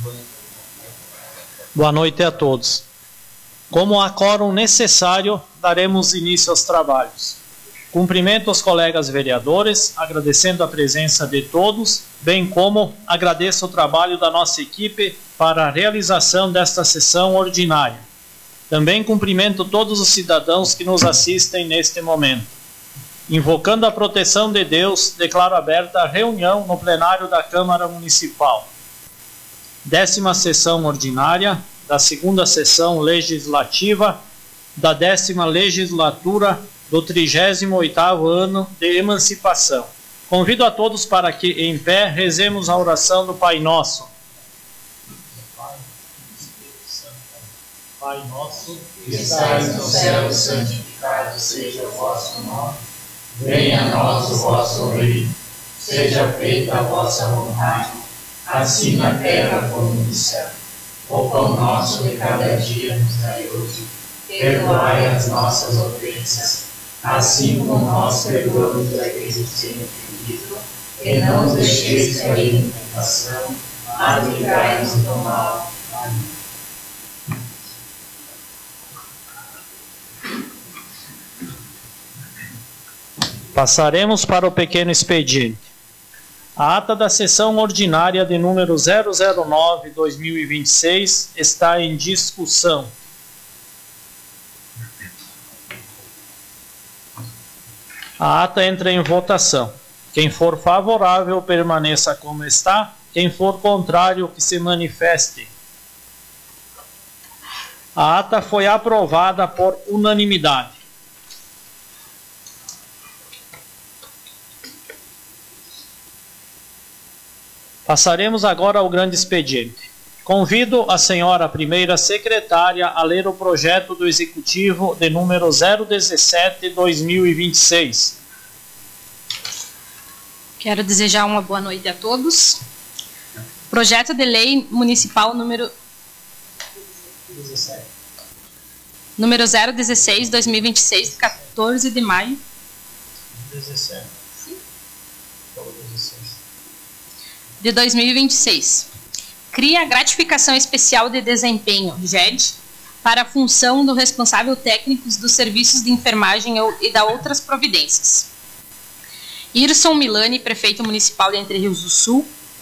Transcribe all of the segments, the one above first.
Boa noite a todos. Como há quórum necessário, daremos início aos trabalhos. Cumprimento os colegas vereadores, agradecendo a presença de todos, bem como agradeço o trabalho da nossa equipe para a realização desta sessão ordinária. Também cumprimento todos os cidadãos que nos assistem neste momento. Invocando a proteção de Deus, declaro aberta a reunião no plenário da Câmara Municipal. 10ª sessão ordinária da 2ª sessão legislativa da 10ª legislatura do 38º ano de emancipação. Convido a todos para que, em pé, rezemos a oração do Pai Nosso. Pai nosso, que estais no céu, santificado seja o vosso nome. Venha a nós o vosso reino. Seja feita a vossa vontade, assim na terra como no céu. O pão nosso de cada dia nos dai hoje. Perdoai as nossas ofensas, assim como nós perdoamos aqueles que têm ofendido. E não nos deixeis cair em tentação, mas livrai-nos do mal. Amém. Passaremos para o pequeno expediente. A ata da sessão ordinária de número 009/2026 está em discussão. A ata entra em votação. Quem for favorável, permaneça como está. Quem for contrário, que se manifeste. A ata foi aprovada por unanimidade. Passaremos agora ao grande expediente. Convido a senhora primeira secretária a ler o projeto do Executivo de número 017/2026. Quero desejar uma boa noite a todos. Projeto de Lei Municipal número 016/2026, de 14 de maio. 17. De 2026. Cria a gratificação especial de desempenho, GED, para a função do responsável técnico dos serviços de enfermagem e da outras providências. Irson Milani, prefeito municipal de Entre Rios do Sul,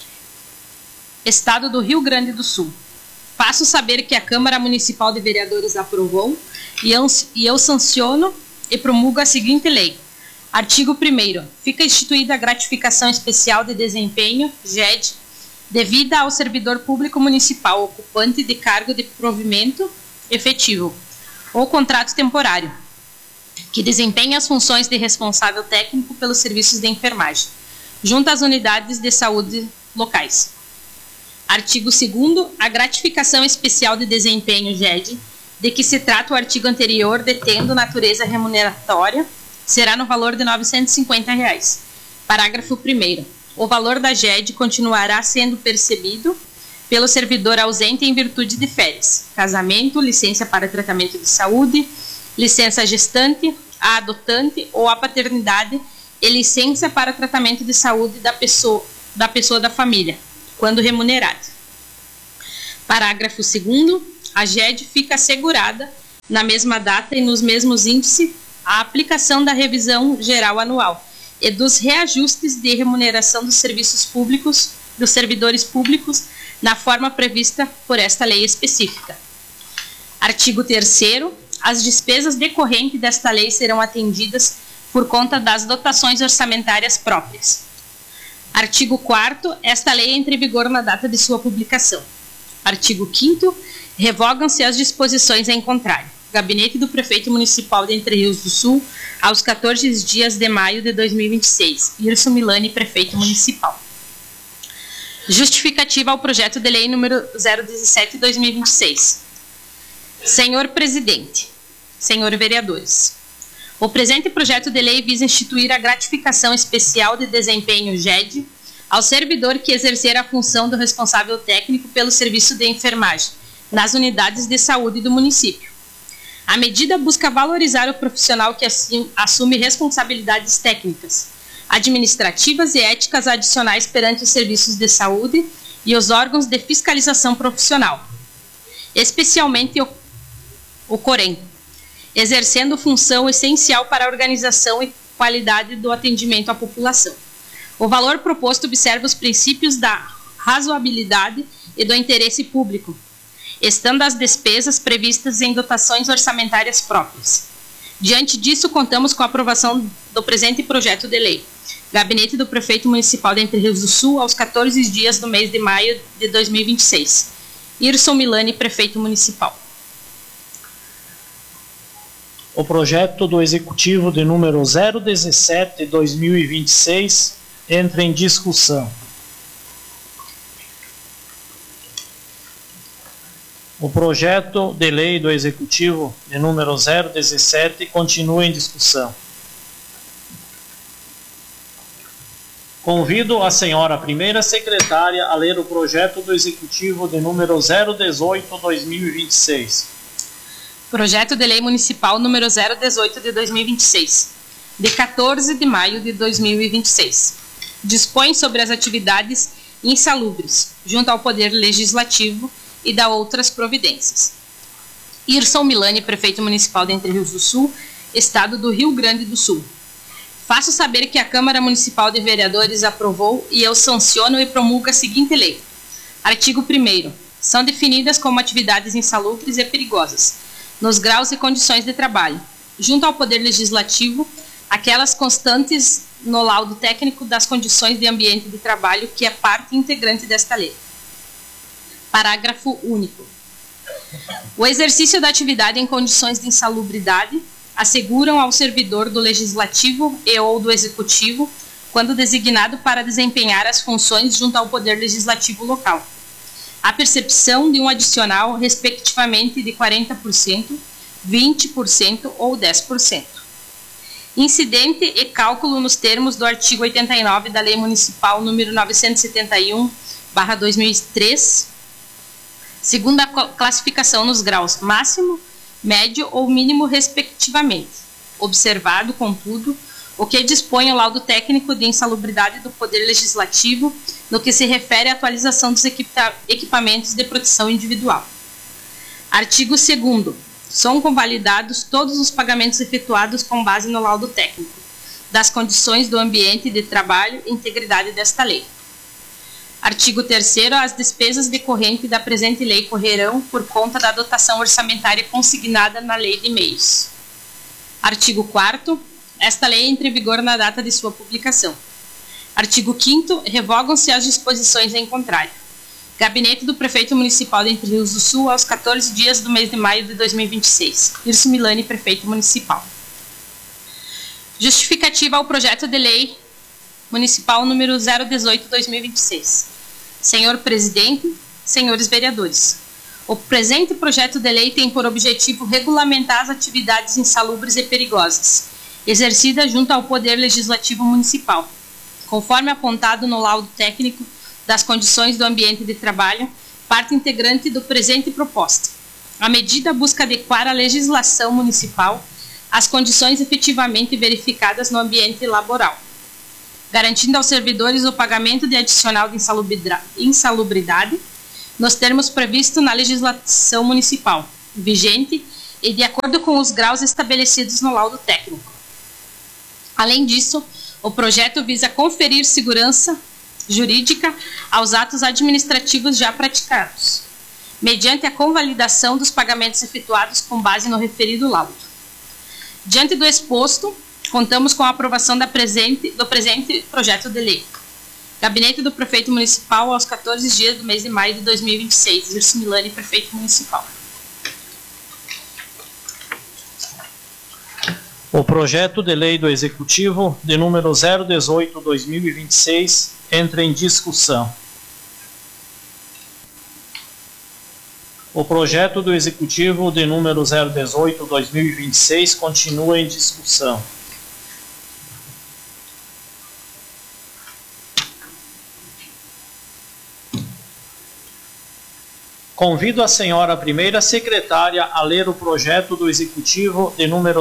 Estado do Rio Grande do Sul. Faço saber que a Câmara Municipal de Vereadores aprovou e eu sanciono e promulgo a seguinte lei. Artigo 1º. Fica instituída a gratificação especial de desempenho, GED, devida ao servidor público municipal ocupante de cargo de provimento efetivo ou contrato temporário, que desempenha as funções de responsável técnico pelos serviços de enfermagem, junto às unidades de saúde locais. Artigo 2º. A gratificação especial de desempenho, GED, de que se trata o artigo anterior, detendo natureza remuneratória, será no valor de R$ 950. Parágrafo 1º. O valor da GED continuará sendo percebido pelo servidor ausente em virtude de férias, casamento, licença para tratamento de saúde, licença gestante, a adotante ou a paternidade e licença para tratamento de saúde da pessoa da família, quando remunerado. Parágrafo 2º. A GED fica assegurada na mesma data e nos mesmos índices a aplicação da revisão geral anual e dos reajustes de remuneração dos serviços públicos, dos servidores públicos, na forma prevista por esta lei específica. Artigo 3º. As despesas decorrentes desta lei serão atendidas por conta das dotações orçamentárias próprias. Artigo 4º. Esta lei entra em vigor na data de sua publicação. Artigo 5º. Revogam-se as disposições em contrário. Gabinete do Prefeito Municipal de Entre Rios do Sul, aos 14 dias de maio de 2026. Irson Milani, Prefeito Municipal. Justificativa ao projeto de lei número 017/2026. Senhor Presidente, senhor vereadores, o presente projeto de lei visa instituir a gratificação especial de desempenho, GED, ao servidor que exercer a função do responsável técnico pelo serviço de enfermagem nas unidades de saúde do município. A medida busca valorizar o profissional que assume responsabilidades técnicas, administrativas e éticas adicionais perante os serviços de saúde e os órgãos de fiscalização profissional, especialmente o COREM, exercendo função essencial para a organização e qualidade do atendimento à população. O valor proposto observa os princípios da razoabilidade e do interesse público, estando as despesas previstas em dotações orçamentárias próprias. Diante disso, contamos com a aprovação do presente projeto de lei. Gabinete do Prefeito Municipal de Entre Rios do Sul, aos 14 dias do mês de maio de 2026. Irson Milani, Prefeito Municipal. O projeto do Executivo de número 017/2026 entra em discussão. O projeto de lei do Executivo de número 017 continua em discussão. Convido a senhora primeira secretária a ler o projeto do Executivo de número 018/2026. Projeto de Lei Municipal número 018 de 2026, de 14 de maio de 2026. Dispõe sobre as atividades insalubres, junto ao Poder Legislativo, e dá outras providências. Irson Milani, Prefeito Municipal de Entre Rios do Sul, Estado do Rio Grande do Sul. Faço saber que a Câmara Municipal de Vereadores aprovou e eu sanciono e promulgo a seguinte lei. Artigo 1º. São definidas como atividades insalubres e perigosas, nos graus e condições de trabalho, junto ao Poder Legislativo, aquelas constantes no laudo técnico das condições de ambiente de trabalho que é parte integrante desta lei. Parágrafo único. O exercício da atividade em condições de insalubridade asseguram ao servidor do Legislativo e ou do Executivo, quando designado para desempenhar as funções junto ao Poder Legislativo local, a percepção de um adicional, respectivamente, de 40%, 20% ou 10%. Incidente e cálculo nos termos do artigo 89 da Lei Municipal número 971/2003, segundo a classificação nos graus máximo, médio ou mínimo, respectivamente. Observado, contudo, o que dispõe o laudo técnico de insalubridade do Poder Legislativo no que se refere à atualização dos equipamentos de proteção individual. Artigo 2º. São convalidados todos os pagamentos efetuados com base no laudo técnico das condições do ambiente de trabalho e integridade desta lei. Artigo 3º. As despesas decorrentes da presente lei correrão por conta da dotação orçamentária consignada na Lei de Meios. Artigo 4º. Esta lei entra em vigor na data de sua publicação. Artigo 5º. Revogam-se as disposições em contrário. Gabinete do Prefeito Municipal de Entre Rios do Sul, aos 14 dias do mês de maio de 2026. Irson Milani, Prefeito Municipal. Justificativa ao projeto de lei municipal número 018/2026. Senhor Presidente, senhores vereadores, o presente projeto de lei tem por objetivo regulamentar as atividades insalubres e perigosas, exercidas junto ao Poder Legislativo Municipal, conforme apontado no laudo técnico das condições do ambiente de trabalho, parte integrante do presente proposta. A medida busca adequar a legislação municipal às condições efetivamente verificadas no ambiente laboral, garantindo aos servidores o pagamento de adicional de insalubridade nos termos previstos na legislação municipal vigente e de acordo com os graus estabelecidos no laudo técnico. Além disso, o projeto visa conferir segurança jurídica aos atos administrativos já praticados, mediante a convalidação dos pagamentos efetuados com base no referido laudo. Diante do exposto, contamos com a aprovação do presente projeto de lei. Gabinete do Prefeito Municipal, aos 14 dias do mês de maio de 2026. Irson Milani, Prefeito Municipal. O projeto de lei do Executivo de número 018/2026 entra em discussão. O projeto do Executivo de número 018/2026 continua em discussão. Convido a senhora primeira secretária a ler o projeto do Executivo de número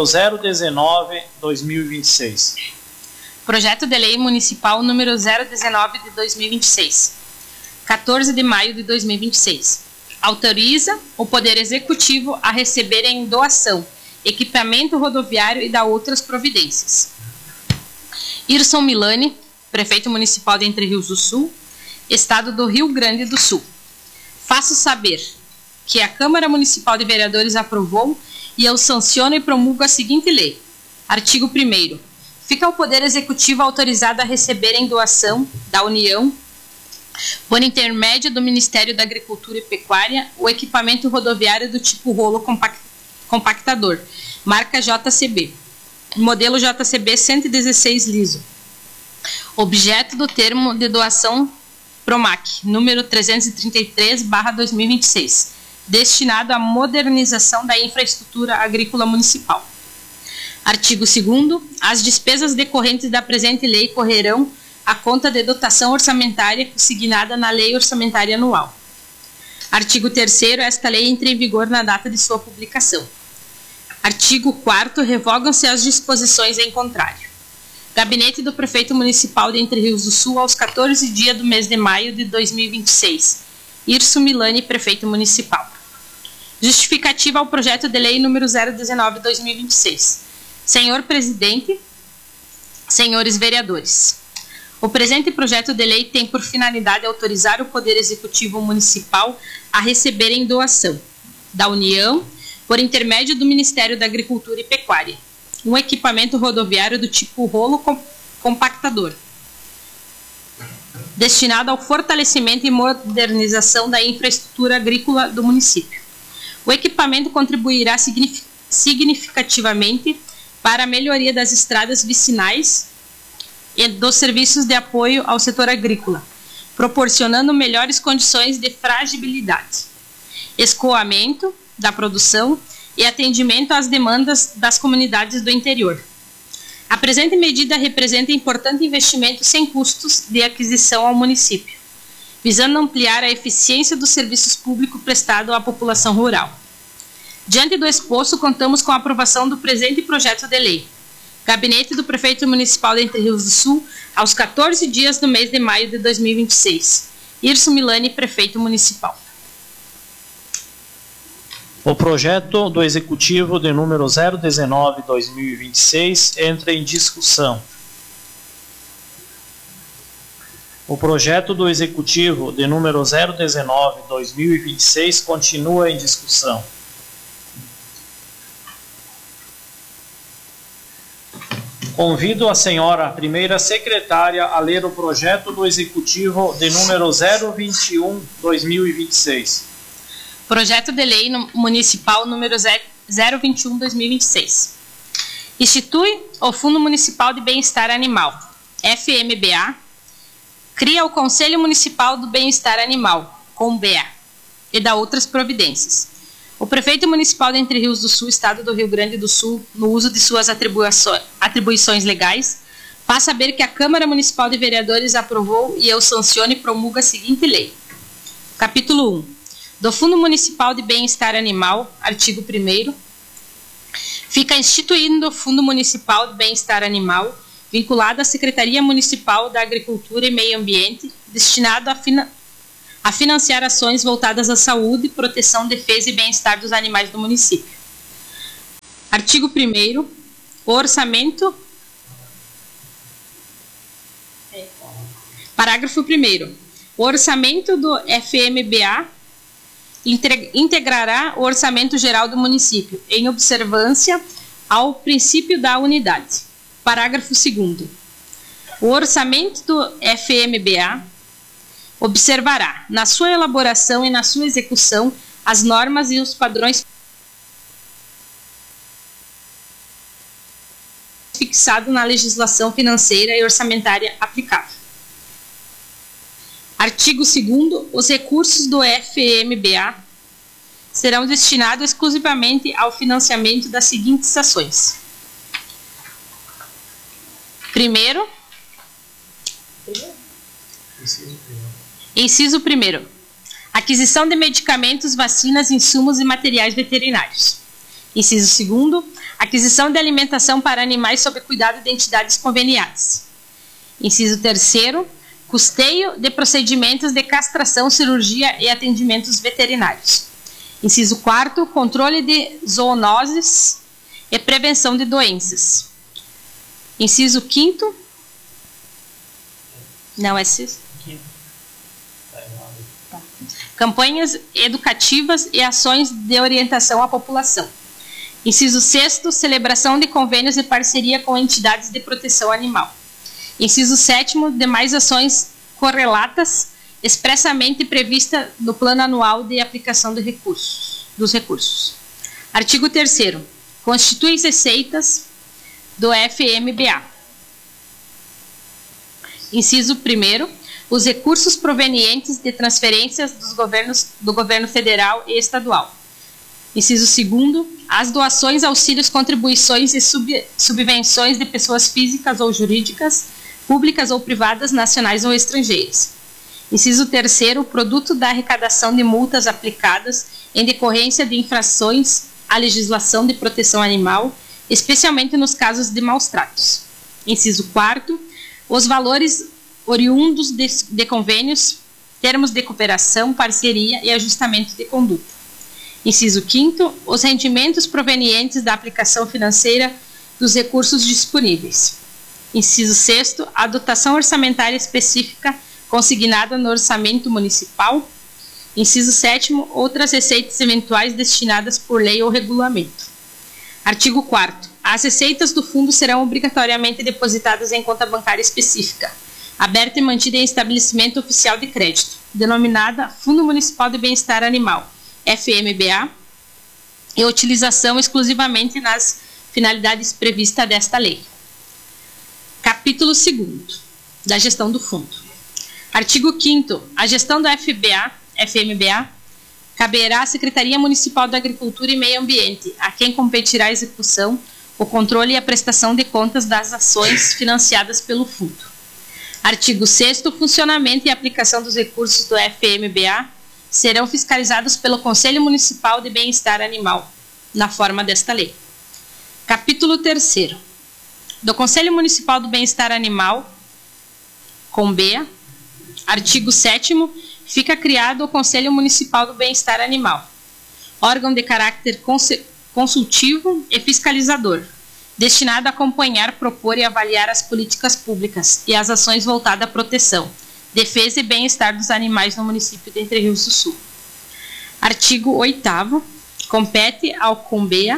019/2026. Projeto de Lei Municipal número 019 de 2026. 14 de maio de 2026. Autoriza o Poder Executivo a receber em doação equipamento rodoviário e dá outras providências. Irson Milani, Prefeito Municipal de Entre Rios do Sul, Estado do Rio Grande do Sul. Faço saber que a Câmara Municipal de Vereadores aprovou e eu sanciono e promulgo a seguinte lei. Artigo 1º. Fica o Poder Executivo autorizado a receber em doação da União, por intermédio do Ministério da Agricultura e Pecuária, o equipamento rodoviário do tipo rolo compactador, marca JCB, modelo JCB 116 liso. Objeto do termo de doação PROMAC, número 333/2026, destinado à modernização da infraestrutura agrícola municipal. Artigo 2º. As despesas decorrentes da presente lei correrão à conta de dotação orçamentária consignada na Lei Orçamentária Anual. Artigo 3º. Esta lei entra em vigor na data de sua publicação. Artigo 4º. Revogam-se as disposições em contrário. Gabinete do Prefeito Municipal de Entre Rios do Sul aos 14 dias do mês de maio de 2026. Irson Milani, Prefeito Municipal. Justificativa ao projeto de lei número 019/2026. Senhor Presidente, senhores vereadores, o presente projeto de lei tem por finalidade autorizar o Poder Executivo Municipal a receber em doação da União, por intermédio do Ministério da Agricultura e Pecuária, um equipamento rodoviário do tipo rolo compactador, destinado ao fortalecimento e modernização da infraestrutura agrícola do município. O equipamento contribuirá significativamente para a melhoria das estradas vicinais e dos serviços de apoio ao setor agrícola, proporcionando melhores condições de fragilidade, escoamento da produção e atendimento às demandas das comunidades do interior. A presente medida representa importante investimento sem custos de aquisição ao município, visando ampliar a eficiência dos serviços públicos prestados à população rural. Diante do exposto, contamos com a aprovação do presente projeto de lei. Gabinete do Prefeito Municipal de Entre Rios do Sul, aos 14 dias do mês de maio de 2026. Irson Milani, Prefeito Municipal. O projeto do Executivo de número 019/2026 entra em discussão. O projeto do Executivo de número 019/2026 continua em discussão. Convido a senhora primeira secretária a ler o projeto do Executivo de número 021/2026. Projeto de Lei Municipal número 021/2026. Institui o Fundo Municipal de Bem-Estar Animal, FMBA, cria o Conselho Municipal do Bem-Estar Animal, CONBEA, e dá outras providências. O Prefeito Municipal de Entre Rios do Sul, Estado do Rio Grande do Sul, no uso de suas atribuições legais, faz saber que a Câmara Municipal de Vereadores aprovou e eu sanciono e promulgo a seguinte lei. Capítulo 1. Do Fundo Municipal de Bem-Estar Animal, artigo 1º, fica instituído o Fundo Municipal de Bem-Estar Animal, vinculado à Secretaria Municipal da Agricultura e Meio Ambiente, destinado a financiar ações voltadas à saúde, proteção, defesa e bem-estar dos animais do município. Artigo 1º. O orçamento... Parágrafo 1º. O orçamento do FMBA integrará o orçamento geral do município, em observância ao princípio da unidade. Parágrafo 2º. O orçamento do FMBA observará, na sua elaboração e na sua execução, as normas e os padrões fixados na legislação financeira e orçamentária aplicável. Artigo 2º. Os recursos do FMBA serão destinados exclusivamente ao financiamento das seguintes ações. Primeiro, inciso 1º. Aquisição de medicamentos, vacinas, insumos e materiais veterinários. Inciso 2º. Aquisição de alimentação para animais sob cuidado de entidades conveniadas. Inciso 3º. custeio de procedimentos de castração, cirurgia e atendimentos veterinários. Inciso 4º, controle de zoonoses e prevenção de doenças. Inciso 5º, não é sexto? Tá. Campanhas educativas e ações de orientação à população. Inciso 6º, celebração de convênios de parceria com entidades de proteção animal. Inciso 7º, demais ações correlatas expressamente prevista no Plano Anual de Aplicação dos Recursos. Artigo 3º, constitui receitas do FMBA. Inciso 1º, os recursos provenientes de transferências do governo federal e estadual. Inciso 2º, as doações, auxílios, contribuições e subvenções de pessoas físicas ou jurídicas, públicas ou privadas, nacionais ou estrangeiras. Inciso 3º, o produto da arrecadação de multas aplicadas em decorrência de infrações à legislação de proteção animal, especialmente nos casos de maus tratos. Inciso 4º, os valores oriundos de convênios, termos de cooperação, parceria e ajustamento de conduta. Inciso 5º, os rendimentos provenientes da aplicação financeira dos recursos disponíveis. Inciso 6º, a dotação orçamentária específica consignada no orçamento municipal. Inciso 7º, outras receitas eventuais destinadas por lei ou regulamento. Artigo 4º, as receitas do fundo serão obrigatoriamente depositadas em conta bancária específica, aberta e mantida em estabelecimento oficial de crédito, denominada Fundo Municipal de Bem-Estar Animal, FMBA, e utilização exclusivamente nas finalidades previstas desta lei. Capítulo 2º, da gestão do fundo. Artigo 5º, a gestão do FMBA caberá à Secretaria Municipal da Agricultura e Meio Ambiente, a quem competirá a execução, o controle e a prestação de contas das ações financiadas pelo fundo. Artigo 6º, funcionamento e aplicação dos recursos do FMBA serão fiscalizados pelo Conselho Municipal de Bem-Estar Animal, na forma desta lei. Capítulo 3º, do Conselho Municipal do Bem-Estar Animal, CONBEA. Artigo 7º, fica criado o Conselho Municipal do Bem-Estar Animal, órgão de caráter consultivo e fiscalizador, destinado a acompanhar, propor e avaliar as políticas públicas e as ações voltadas à proteção, defesa e bem-estar dos animais no município de Entre Rios do Sul. Artigo 8º, compete ao CONBEA,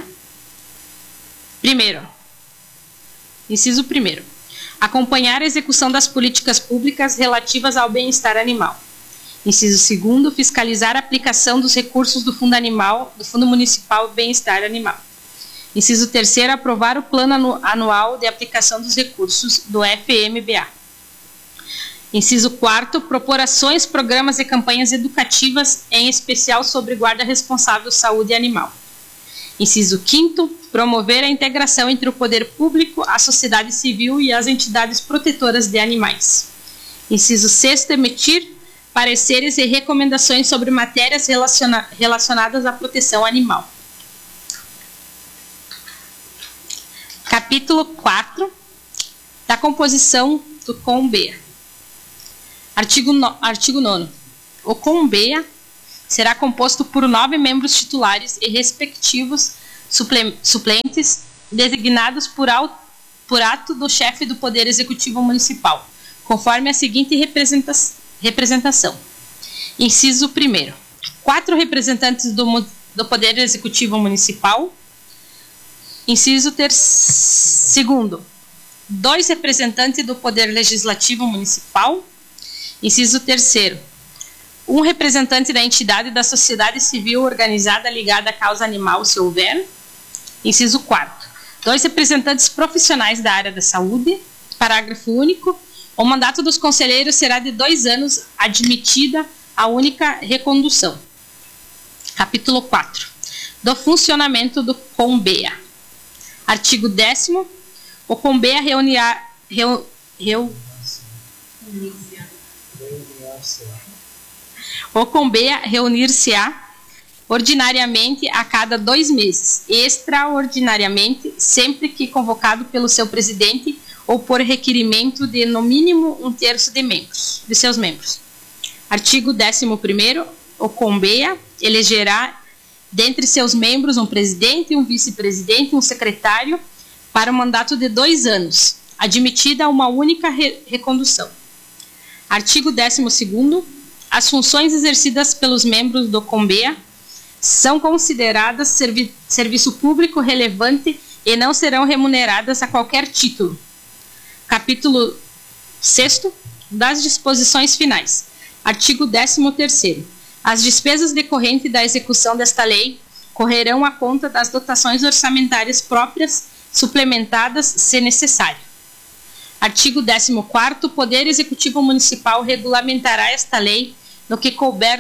inciso 1º, acompanhar a execução das políticas públicas relativas ao bem-estar animal. Inciso 2º, fiscalizar a aplicação dos recursos do Fundo Municipal Bem-Estar Animal. Inciso 3º, aprovar o Plano Anual de Aplicação dos Recursos do FMBA. Inciso 4º, propor ações, programas e campanhas educativas, em especial sobre guarda responsável, saúde animal. Inciso 5º, promover a integração entre o poder público, a sociedade civil e as entidades protetoras de animais. Inciso 6º, emitir pareceres e recomendações sobre matérias relacionadas à proteção animal. Capítulo 4, da composição do CONBEA. Artigo 9º. O CONBEA será composto por 9 membros titulares e respectivos suplentes designados por ato do chefe do Poder Executivo Municipal, conforme a seguinte representação. Inciso 1º. 4 representantes do Poder Executivo Municipal. Inciso 2º. 2 representantes do Poder Legislativo Municipal. Inciso 3º. 1 representante da entidade da sociedade civil organizada ligada à causa animal, se houver. Inciso 4º. 2 representantes profissionais da área da saúde. Parágrafo único. O mandato dos conselheiros será de 2 anos, admitida a única recondução. Capítulo 4. Do funcionamento do CONBEA. Artigo 10º. O CONBEA reunir-se-á ordinariamente a cada 2 meses, extraordinariamente, sempre que convocado pelo seu presidente ou por requerimento de, no mínimo, 1/3 de seus membros. Artigo 11º. O COMBEA elegerá, dentre seus membros, um presidente, um vice-presidente e um secretário para um mandato de 2 anos, admitida uma única recondução. Artigo 12º. As funções exercidas pelos membros do COMBEA são consideradas serviço público relevante e não serão remuneradas a qualquer título. Capítulo 6º das disposições finais. Artigo 13º. As despesas decorrentes da execução desta lei correrão à conta das dotações orçamentárias próprias, suplementadas, se necessário. Artigo 14º. O Poder Executivo Municipal regulamentará esta lei no que couber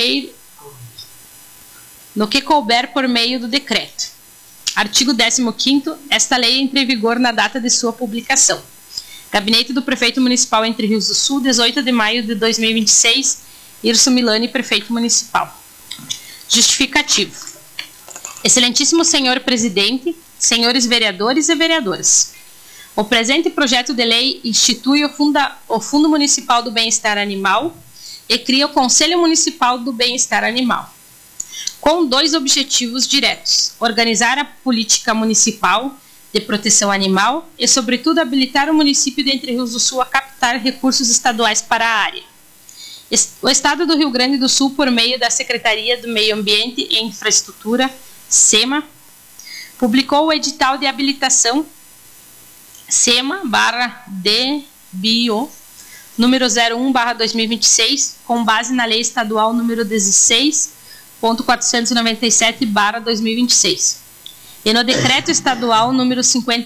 por meio do decreto. Artigo 15º. Esta lei entra em vigor na data de sua publicação. Gabinete do Prefeito Municipal Entre Rios do Sul, 18 de maio de 2026. Irso Milani, Prefeito Municipal. Justificativo. Excelentíssimo Senhor Presidente, senhores vereadores e vereadoras. O presente projeto de lei institui o Fundo Municipal do Bem-Estar Animal e cria o Conselho Municipal do Bem-Estar Animal, com 2 objetivos diretos: organizar a política municipal de proteção animal e, sobretudo, habilitar o município de Entre Rios do Sul a captar recursos estaduais para a área. O Estado do Rio Grande do Sul, por meio da Secretaria do Meio Ambiente e Infraestrutura, SEMA, publicou o edital de habilitação SEMA/DBIO, número 01/2026, com base na Lei Estadual número 16.497/2026. E no Decreto Estadual número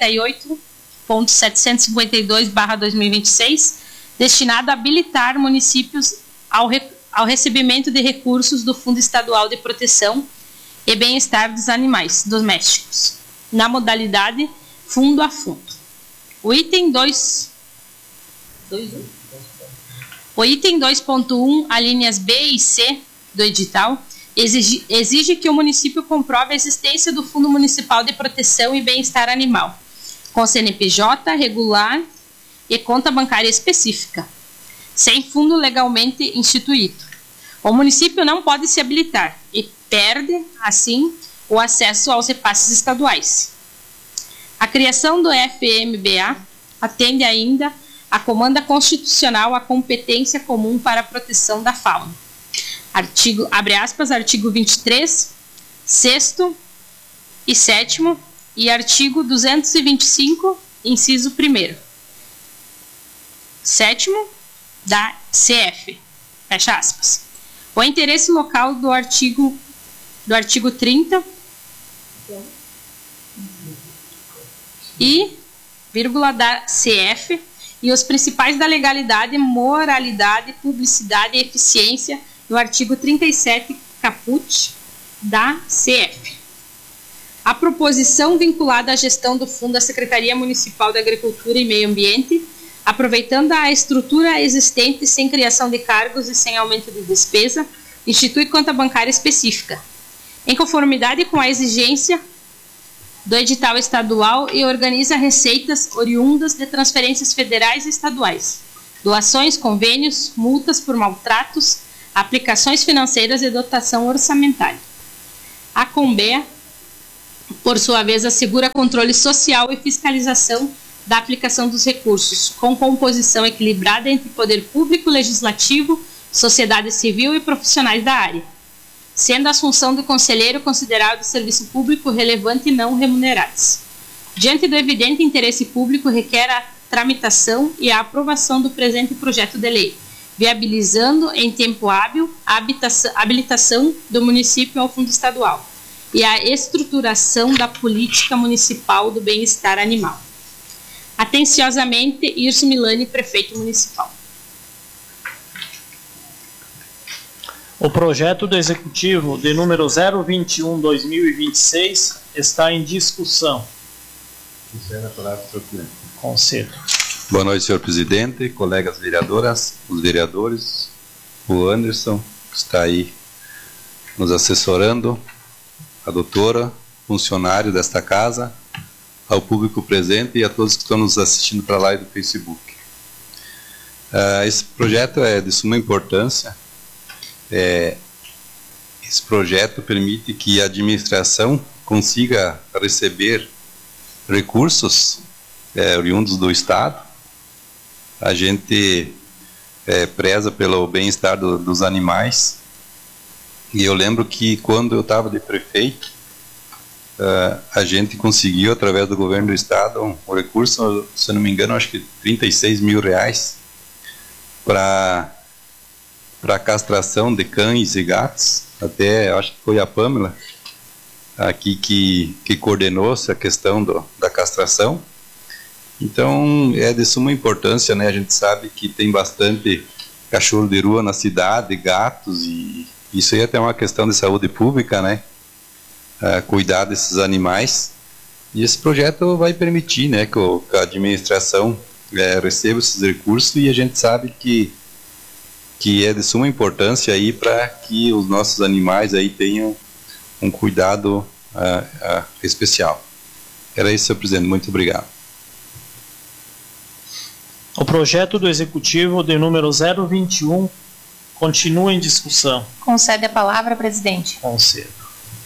58.752/2026, destinado a habilitar municípios ao recebimento de recursos do Fundo Estadual de Proteção e Bem-Estar dos Animais Domésticos, na modalidade fundo a fundo. O item 2.1, alíneas B e C do edital, exige que o município comprove a existência do Fundo Municipal de Proteção e Bem-Estar Animal, com CNPJ regular e conta bancária específica, sem fundo legalmente instituído. O município não pode se habilitar e perde, assim, o acesso aos repasses estaduais. A criação do FMBA atende ainda à comanda constitucional à competência comum para a proteção da fauna. Abre aspas, artigo 23, 6º e 7º e artigo 225, inciso 1º. 7º da CF. Fecha aspas. O interesse local do artigo 30 e vírgula da CF e os principais da legalidade, moralidade, publicidade e eficiência no artigo 37 caput da CF. A proposição vinculada à gestão do fundo da Secretaria Municipal de Agricultura e Meio Ambiente, aproveitando a estrutura existente sem criação de cargos e sem aumento de despesa, institui conta bancária específica, em conformidade com a exigência do edital estadual, e organiza receitas oriundas de transferências federais e estaduais, doações, convênios, multas por maltratos, aplicações financeiras e dotação orçamentária. A COMBEA, por sua vez, assegura controle social e fiscalização da aplicação dos recursos, com composição equilibrada entre poder público, legislativo, sociedade civil e profissionais da área, sendo a função do conselheiro considerado serviço público relevante e não remunerados. Diante do evidente interesse público, requer a tramitação e a aprovação do presente projeto de lei, viabilizando em tempo hábil a habilitação do município ao fundo estadual e a estruturação da política municipal do bem-estar animal. Atenciosamente, Irso Milani, Prefeito Municipal. O projeto do Executivo de número 021/2026 está em discussão. Concedo. Boa noite, senhor presidente, colegas vereadoras, os vereadores, o Anderson, que está aí nos assessorando, a doutora, funcionário desta casa, ao público presente e a todos que estão nos assistindo para a live do Facebook. Esse projeto é de suma importância. Esse projeto permite que a administração consiga receber recursos oriundos do Estado. A gente preza pelo bem-estar dos animais. E eu lembro que quando eu estava de prefeito, a gente conseguiu, através do governo do Estado, um recurso, se eu não me engano, acho que R$36 mil para a castração de cães e gatos. Até acho que foi a Pâmela aqui que coordenou essa questão da castração. Então é de suma importância, né? A gente sabe que tem bastante cachorro de rua na cidade, gatos, e isso aí é até uma questão de saúde pública, né? Cuidar desses animais. E esse projeto vai permitir, né, que a administração receba esses recursos, e a gente sabe que é de suma importância aí para que os nossos animais aí tenham um cuidado especial. Era isso, senhor presidente. Muito obrigado. O projeto do Executivo de número 021 continua em discussão. Concede a palavra, presidente. Concedo.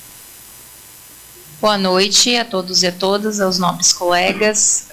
Boa noite a todos e a todas, aos nobres colegas.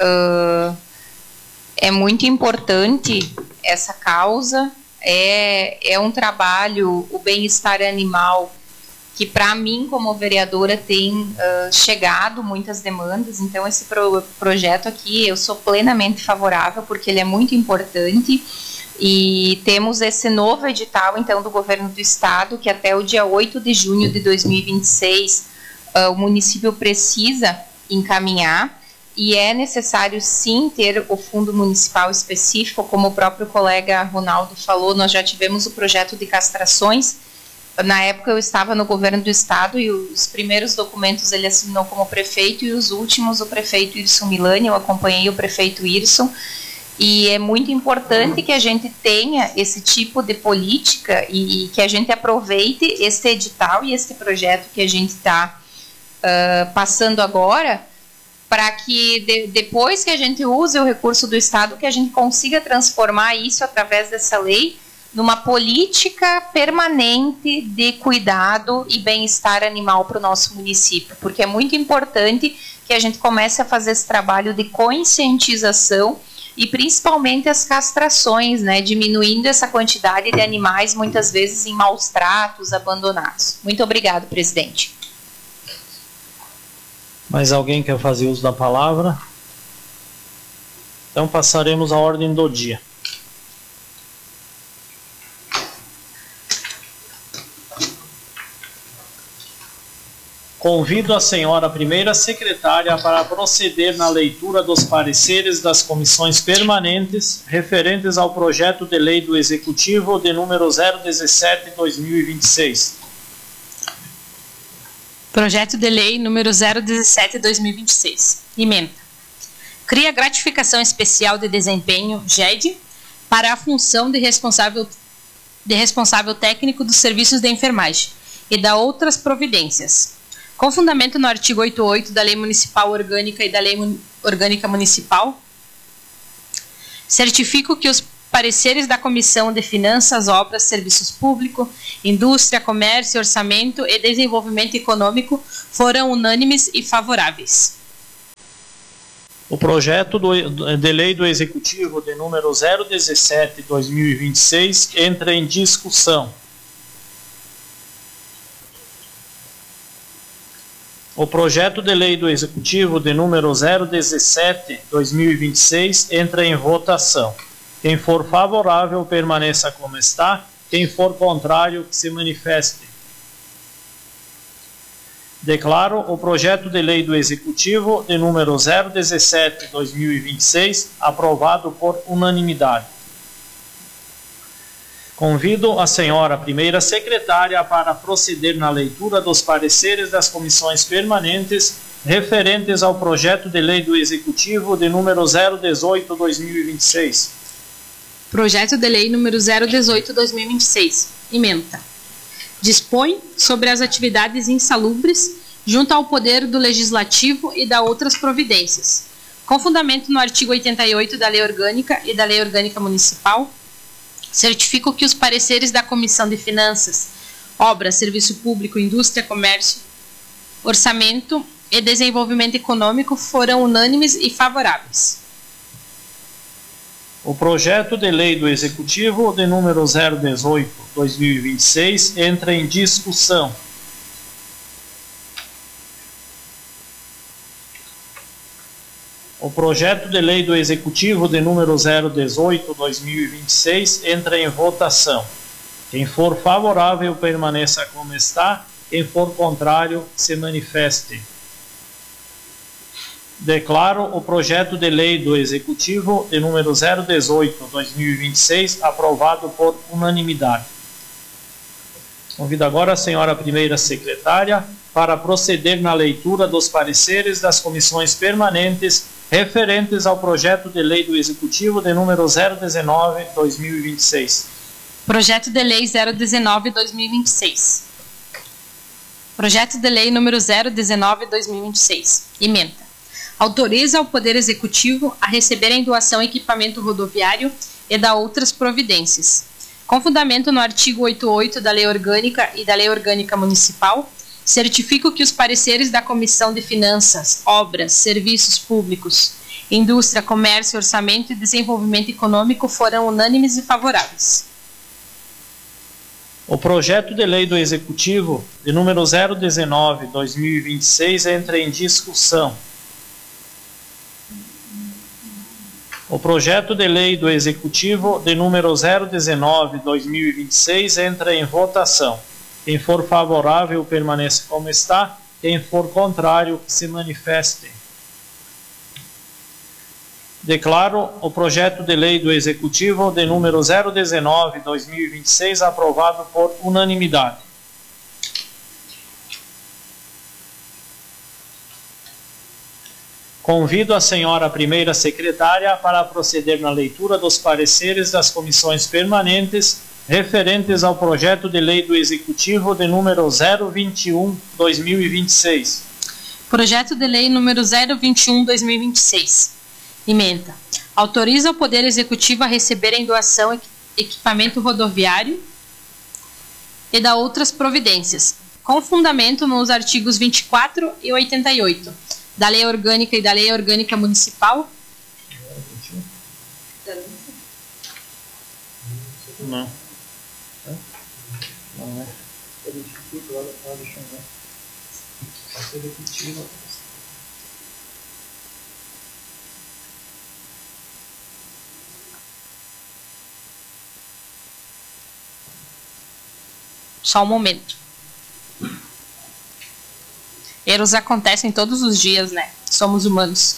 É muito importante essa causa. É um trabalho, o bem-estar animal, que para mim, como vereadora, tem chegado muitas demandas. Então, esse projeto aqui, eu sou plenamente favorável, porque ele é muito importante. E temos esse novo edital, então, do governo do Estado, que até o dia 8 de junho de 2026, o município precisa encaminhar. E é necessário, sim, ter o fundo municipal específico. Como o próprio colega Ronaldo falou, nós já tivemos o projeto de castrações. Na época eu estava no governo do Estado e os primeiros documentos ele assinou como prefeito, e os últimos o prefeito Irson Milani. Eu acompanhei o prefeito Irson. E é muito importante que a gente tenha esse tipo de política e que a gente aproveite este edital e este projeto que a gente está passando agora, para que depois que a gente use o recurso do Estado, que a gente consiga transformar isso através dessa lei numa política permanente de cuidado e bem-estar animal para o nosso município, porque é muito importante que a gente comece a fazer esse trabalho de conscientização e principalmente as castrações, né, diminuindo essa quantidade de animais, muitas vezes em maus tratos, abandonados. Muito obrigado, presidente. Mais alguém quer fazer uso da palavra? Então passaremos à ordem do dia. Convido a senhora primeira secretária para proceder na leitura dos pareceres das comissões permanentes referentes ao projeto de lei do Executivo de número 017/2026. Projeto de lei número 017/2026. Emenda. Cria gratificação especial de desempenho, GED, para a função de responsável técnico dos serviços de enfermagem e da outras providências. Com fundamento no artigo 88 da Lei Municipal Orgânica e da Lei Orgânica Municipal, certifico que os pareceres da Comissão de Finanças, Obras, Serviços Públicos, Indústria, Comércio, Orçamento e Desenvolvimento Econômico foram unânimes e favoráveis. O projeto de lei do Executivo de número 017/2026 entra em discussão. O projeto de lei do Executivo de número 017/2026 entra em votação. Quem for favorável, permaneça como está. Quem for contrário, que se manifeste. Declaro o projeto de lei do Executivo de número 017/2026 aprovado por unanimidade. Convido a senhora primeira secretária para proceder na leitura dos pareceres das comissões permanentes referentes ao projeto de lei do Executivo de número 018/2026. Projeto de lei número 018/2026. Emenda. Dispõe sobre as atividades insalubres junto ao poder do Legislativo e da outras providências. Com fundamento no artigo 88 da Lei Orgânica e da Lei Orgânica Municipal, certifico que os pareceres da Comissão de Finanças, Obras, Serviço Público, Indústria, Comércio, Orçamento e Desenvolvimento Econômico foram unânimes e favoráveis. O projeto de lei do Executivo, de número 018/2026, entra em discussão. O projeto de lei do Executivo, de número 018/2026, entra em votação. Quem for favorável, permaneça como está. Quem for contrário, se manifeste. Declaro o projeto de lei do Executivo, de número 018/2026, aprovado por unanimidade. Convido agora a senhora primeira secretária para proceder na leitura dos pareceres das comissões permanentes referentes ao projeto de lei do Executivo, de número 019/2026. Projeto de Lei 019/2026. Projeto de Lei número 019/2026. Emenda. Autoriza o Poder Executivo a receber em doação equipamento rodoviário e da outras providências. Com fundamento no artigo 88 da Lei Orgânica e da Lei Orgânica Municipal, certifico que os pareceres da Comissão de Finanças, Obras, Serviços Públicos, Indústria, Comércio, Orçamento e Desenvolvimento Econômico foram unânimes e favoráveis. O projeto de lei do Executivo, de número 019/2026, entra em discussão. O projeto de lei do Executivo, de número 019/2026, entra em votação. Quem for favorável, permaneça como está. Quem for contrário, que se manifeste. Declaro o projeto de lei do Executivo, de número 019/2026, aprovado por unanimidade. Convido a senhora primeira secretária para proceder na leitura dos pareceres das comissões permanentes referentes ao projeto de lei do Executivo, de número 021/2026. Projeto de Lei número 021/2026. Emenda. Autoriza o Poder Executivo a receber em doação equipamento rodoviário e da outras providências, com fundamento nos artigos 24 e 88 da Lei Orgânica e da Lei Orgânica Municipal. Não. Não é. Só um momento. Erros acontecem todos os dias, né? Somos humanos.